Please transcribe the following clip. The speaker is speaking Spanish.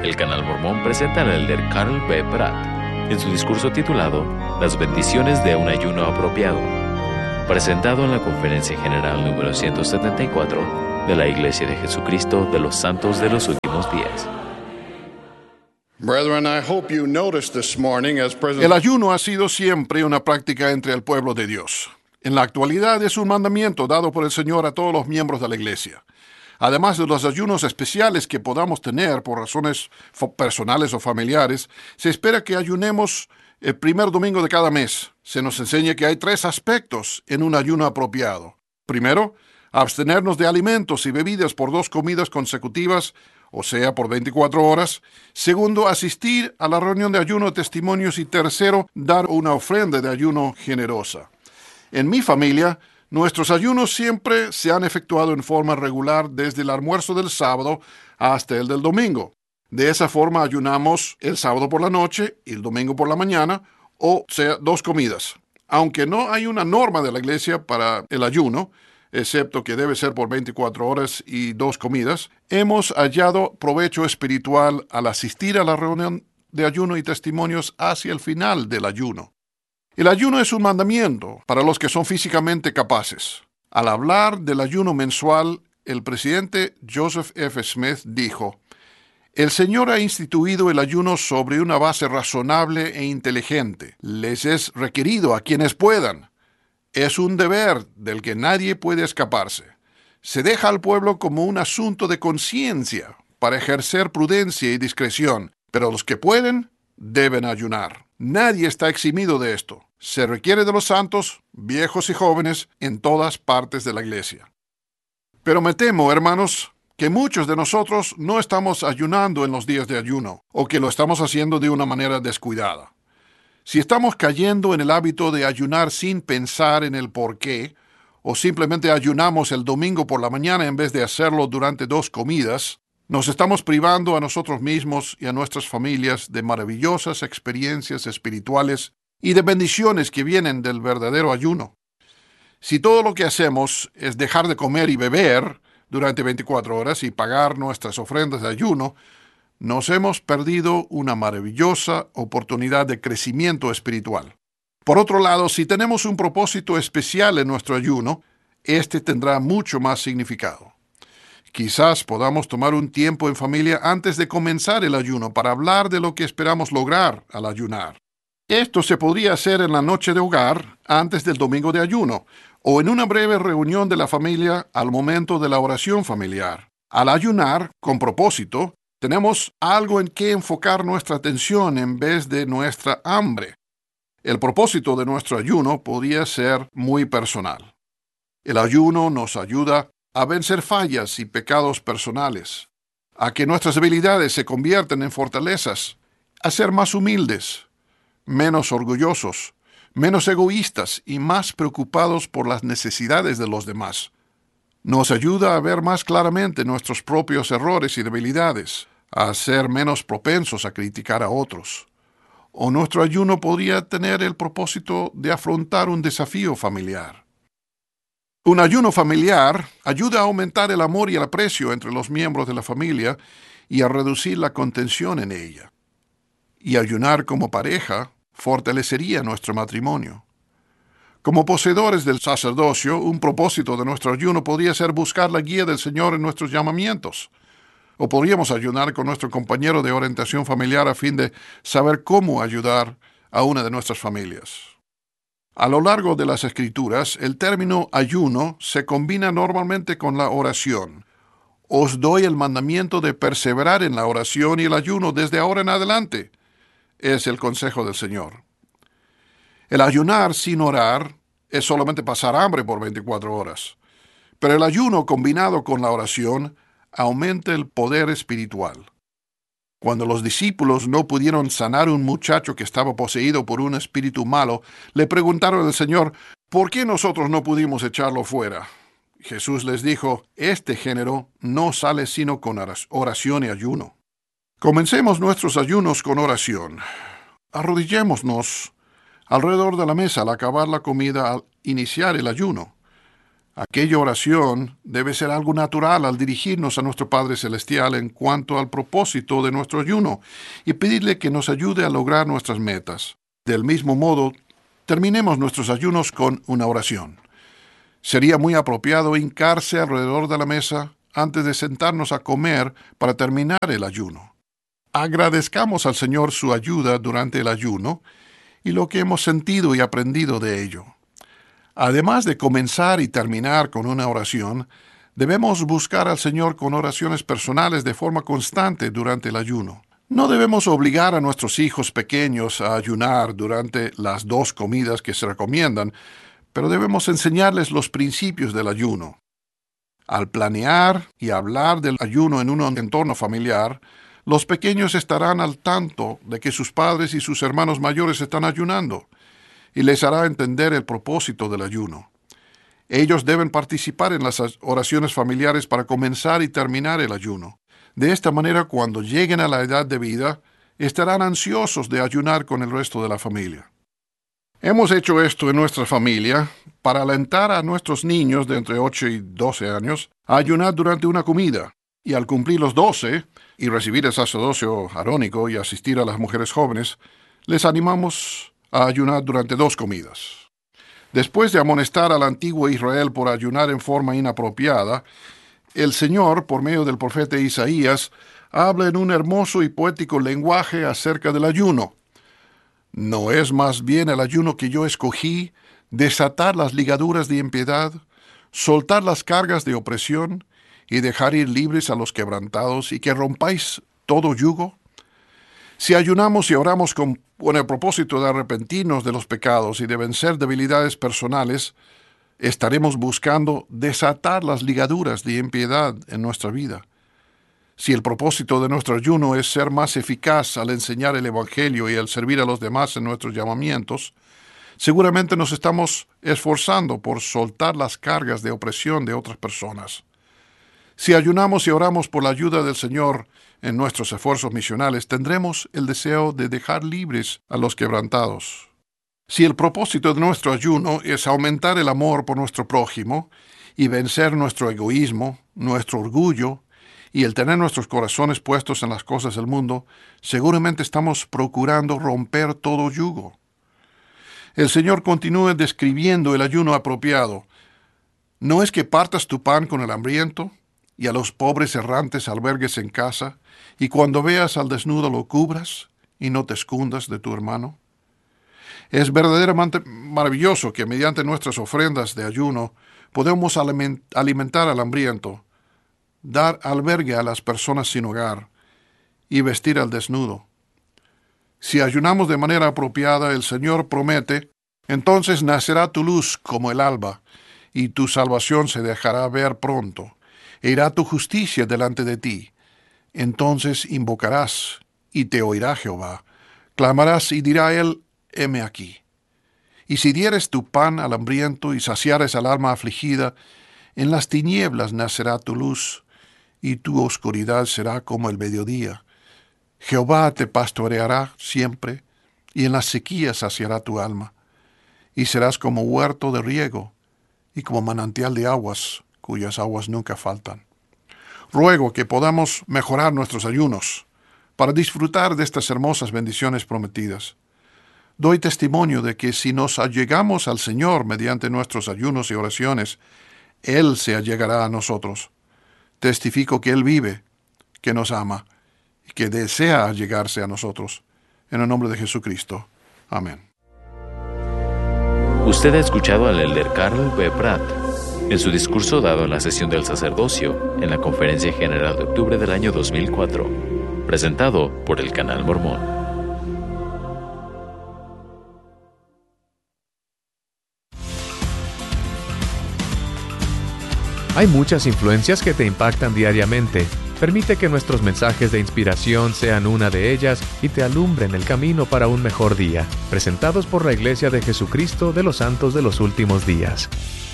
El Canal Mormón presenta al elder Carl B. Pratt en su discurso titulado Las bendiciones de un ayuno apropiado, presentado en la Conferencia General número 174 de la Iglesia de Jesucristo de los Santos de los Últimos Días. Brethren, I hope you noticed this morning as President... El ayuno ha sido siempre una práctica entre el pueblo de Dios. En la actualidad es un mandamiento dado por el Señor a todos los miembros de la Iglesia. Además de los ayunos especiales que podamos tener por razones personales o familiares, se espera que ayunemos el primer domingo de cada mes. Se nos enseña que hay 3 aspectos en un ayuno apropiado. Primero, abstenernos de alimentos y bebidas por 2 comidas consecutivas, o sea, por 24 horas. Segundo, asistir a la reunión de ayuno de testimonios. Y tercero, dar una ofrenda de ayuno generosa. En mi familia, nuestros ayunos siempre se han efectuado en forma regular desde el almuerzo del sábado hasta el del domingo. De esa forma ayunamos el sábado por la noche y el domingo por la mañana, o sea, 2 comidas. Aunque no hay una norma de la iglesia para el ayuno, excepto que debe ser por 24 horas y 2 comidas, hemos hallado provecho espiritual al asistir a la reunión de ayuno y testimonios hacia el final del ayuno. El ayuno es un mandamiento para los que son físicamente capaces. Al hablar del ayuno mensual, el presidente Joseph F. Smith dijo: «El Señor ha instituido el ayuno sobre una base razonable e inteligente. Les es requerido a quienes puedan. Es un deber del que nadie puede escaparse. Se deja al pueblo como un asunto de conciencia para ejercer prudencia y discreción, pero los que pueden deben ayunar. Nadie está eximido de esto. Se requiere de los santos, viejos y jóvenes, en todas partes de la iglesia». Pero me temo, hermanos, que muchos de nosotros no estamos ayunando en los días de ayuno, o que lo estamos haciendo de una manera descuidada. Si estamos cayendo en el hábito de ayunar sin pensar en el por qué, o simplemente ayunamos el domingo por la mañana en vez de hacerlo durante 2 comidas, nos estamos privando a nosotros mismos y a nuestras familias de maravillosas experiencias espirituales y de bendiciones que vienen del verdadero ayuno. Si todo lo que hacemos es dejar de comer y beber durante 24 horas y pagar nuestras ofrendas de ayuno, nos hemos perdido una maravillosa oportunidad de crecimiento espiritual. Por otro lado, si tenemos un propósito especial en nuestro ayuno, este tendrá mucho más significado. Quizás podamos tomar un tiempo en familia antes de comenzar el ayuno para hablar de lo que esperamos lograr al ayunar. Esto se podría hacer en la noche de hogar antes del domingo de ayuno, o en una breve reunión de la familia al momento de la oración familiar. Al ayunar, con propósito, tenemos algo en que enfocar nuestra atención en vez de nuestra hambre. El propósito de nuestro ayuno podría ser muy personal. El ayuno nos ayuda a vencer fallas y pecados personales, a que nuestras debilidades se conviertan en fortalezas, a ser más humildes, menos orgullosos, menos egoístas y más preocupados por las necesidades de los demás. Nos ayuda a ver más claramente nuestros propios errores y debilidades, a ser menos propensos a criticar a otros. O nuestro ayuno podría tener el propósito de afrontar un desafío familiar. Un ayuno familiar ayuda a aumentar el amor y el aprecio entre los miembros de la familia y a reducir la contención en ella. Y ayunar como pareja fortalecería nuestro matrimonio. Como poseedores del sacerdocio, un propósito de nuestro ayuno podría ser buscar la guía del Señor en nuestros llamamientos. O podríamos ayunar con nuestro compañero de orientación familiar a fin de saber cómo ayudar a una de nuestras familias. A lo largo de las Escrituras, el término ayuno se combina normalmente con la oración. Os doy el mandamiento de perseverar en la oración y el ayuno desde ahora en adelante, es el consejo del Señor. El ayunar sin orar es solamente pasar hambre por 24 horas. Pero el ayuno combinado con la oración aumenta el poder espiritual. Cuando los discípulos no pudieron sanar a un muchacho que estaba poseído por un espíritu malo, le preguntaron al Señor: ¿por qué nosotros no pudimos echarlo fuera? Jesús les dijo: este género no sale sino con oración y ayuno. Comencemos nuestros ayunos con oración. Arrodillémonos alrededor de la mesa al acabar la comida al iniciar el ayuno. Aquella oración debe ser algo natural al dirigirnos a nuestro Padre Celestial en cuanto al propósito de nuestro ayuno y pedirle que nos ayude a lograr nuestras metas. Del mismo modo, terminemos nuestros ayunos con una oración. Sería muy apropiado hincarse alrededor de la mesa antes de sentarnos a comer para terminar el ayuno. Agradezcamos al Señor su ayuda durante el ayuno y lo que hemos sentido y aprendido de ello. Además de comenzar y terminar con una oración, debemos buscar al Señor con oraciones personales de forma constante durante el ayuno. No debemos obligar a nuestros hijos pequeños a ayunar durante las 2 comidas que se recomiendan, pero debemos enseñarles los principios del ayuno. Al planear y hablar del ayuno en un entorno familiar, los pequeños estarán al tanto de que sus padres y sus hermanos mayores están ayunando, y les hará entender el propósito del ayuno. Ellos deben participar en las oraciones familiares para comenzar y terminar el ayuno. De esta manera, cuando lleguen a la edad de vida, estarán ansiosos de ayunar con el resto de la familia. Hemos hecho esto en nuestra familia para alentar a nuestros niños de entre 8 y 12 años a ayunar durante una comida, y al cumplir los 12 y recibir el sacerdocio arónico y asistir a las mujeres jóvenes, les animamos a ayunar durante 2 comidas. Después de amonestar al antiguo Israel por ayunar en forma inapropiada, el Señor, por medio del profeta Isaías, habla en un hermoso y poético lenguaje acerca del ayuno. ¿No es más bien el ayuno que yo escogí, desatar las ligaduras de impiedad, soltar las cargas de opresión y dejar ir libres a los quebrantados y que rompáis todo yugo? Si ayunamos y oramos con el propósito de arrepentirnos de los pecados y de vencer debilidades personales, estaremos buscando desatar las ligaduras de impiedad en nuestra vida. Si el propósito de nuestro ayuno es ser más eficaz al enseñar el Evangelio y al servir a los demás en nuestros llamamientos, seguramente nos estamos esforzando por soltar las cargas de opresión de otras personas. Si ayunamos y oramos por la ayuda del Señor en nuestros esfuerzos misionales, tendremos el deseo de dejar libres a los quebrantados. Si el propósito de nuestro ayuno es aumentar el amor por nuestro prójimo y vencer nuestro egoísmo, nuestro orgullo y el tener nuestros corazones puestos en las cosas del mundo, seguramente estamos procurando romper todo yugo. El Señor continúa describiendo el ayuno apropiado. ¿No es que partas tu pan con el hambriento y a los pobres errantes albergues en casa, y cuando veas al desnudo lo cubras y no te escondas de tu hermano? Es verdaderamente maravilloso que mediante nuestras ofrendas de ayuno podemos alimentar al hambriento, dar albergue a las personas sin hogar y vestir al desnudo. Si ayunamos de manera apropiada, el Señor promete, entonces nacerá tu luz como el alba, y tu salvación se dejará ver pronto. E irá tu justicia delante de ti. Entonces invocarás, y te oirá Jehová. Clamarás, y dirá él, heme aquí. Y si dieres tu pan al hambriento, y saciares al alma afligida, en las tinieblas nacerá tu luz, y tu oscuridad será como el mediodía. Jehová te pastoreará siempre, y en las sequías saciará tu alma. Y serás como huerto de riego, y como manantial de aguas, cuyas aguas nunca faltan. Ruego que podamos mejorar nuestros ayunos para disfrutar de estas hermosas bendiciones prometidas. Doy testimonio de que si nos allegamos al Señor mediante nuestros ayunos y oraciones, Él se allegará a nosotros. Testifico que Él vive, que nos ama y que desea allegarse a nosotros. En el nombre de Jesucristo. Amén. Usted ha escuchado al elder Carl B. Pratt en su discurso dado en la sesión del sacerdocio en la Conferencia General de octubre del año 2004, presentado por el Canal Mormón. Hay muchas influencias que te impactan diariamente. Permite que nuestros mensajes de inspiración sean una de ellas y te alumbren el camino para un mejor día. Presentados por la Iglesia de Jesucristo de los Santos de los Últimos Días.